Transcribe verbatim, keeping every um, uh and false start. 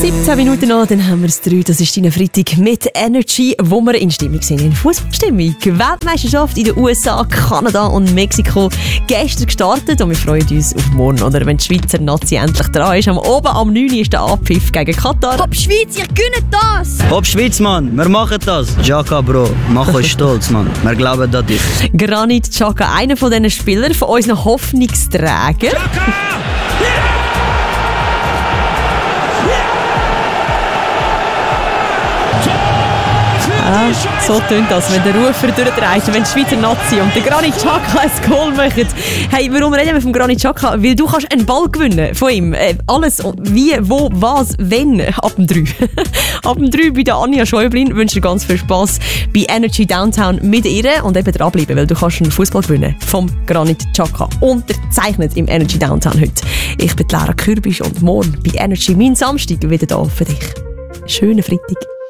siebzehn Minuten noch, dann haben wir es drei. Das ist dein Freitag mit Energy, wo wir in Stimmung sind, in Fußballstimmung. Weltmeisterschaft in den U S A, Kanada und Mexiko gestern gestartet und wir freuen uns auf morgen, oder wenn die Schweizer Nazi endlich dran ist. Am oben am neun ist der Abpfiff gegen Katar. Hopp Schweiz, ihr gönnt das! Hopp Schweiz, Mann, wir machen das. Xhaka, Bro, mach euch stolz, Mann. Wir glauben das dir. Granit Xhaka, einer von diesen Spielern, von unseren Hoffnungsträgern. Ah, so tönt das, wenn der Rufer durchdreht, wenn die Schweizer Nazi und der Granit Xhaka ein Goal machen. Hey, warum reden wir vom Granit Xhaka? Weil du kannst einen Ball gewinnen von ihm. Äh, alles, wie, wo, was, wenn. Ab dem drei. Ab dem drei bei der Anja Schäublin. Wünsche dir ganz viel Spass bei Energy Downtown mit ihr und eben dranbleiben, weil du kannst einen Fußball gewinnen vom Granit Xhaka. Unterzeichnet im Energy Downtown heute. Ich bin Lara Kürbisch und morgen bei Energy, mein Samstag, wieder da für dich. Schönen Freitag.